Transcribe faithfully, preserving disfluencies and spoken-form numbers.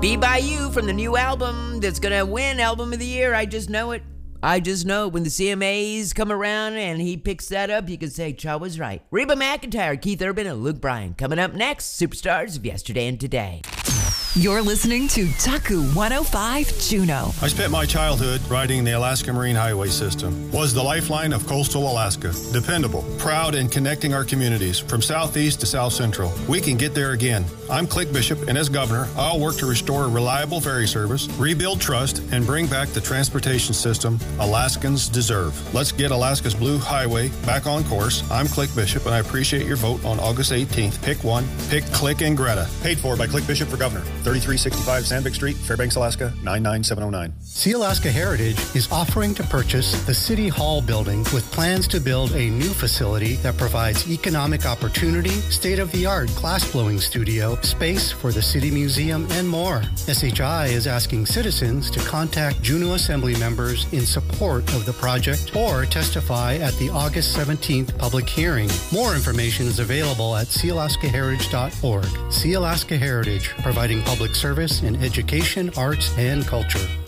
Be By You from the new album that's going to win Album of the Year. I just know it. I just know when the C M As come around and he picks that up, you can say, Chaw was right. Reba McEntire, Keith Urban, and Luke Bryan. Coming up next, Superstars of Yesterday and Today. You're listening to Taku one oh five Juneau. I spent my childhood riding the Alaska Marine Highway System. Was the lifeline of coastal Alaska. Dependable, proud, and connecting our communities from southeast to south central. We can get there again. I'm Click Bishop, and as governor, I'll work to restore reliable ferry service, rebuild trust, and bring back the transportation system Alaskans deserve. Let's get Alaska's Blue Highway back on course. I'm Click Bishop, and I appreciate your vote on August eighteenth. Pick one. Pick Click and Greta. Paid for by Click Bishop for governor. thirty-three sixty-five Sandvik Street, Fairbanks, Alaska, nine nine seven oh nine. See Alaska Heritage is offering to purchase the City Hall building with plans to build a new facility that provides economic opportunity, state-of-the-art glass-blowing studio, space for the City Museum, and more. S H I is asking citizens to contact Juneau Assembly members in support of the project or testify at the August seventeenth public hearing. More information is available at see alaska heritage dot org. See Alaska Heritage, providing public service in education, arts, and culture.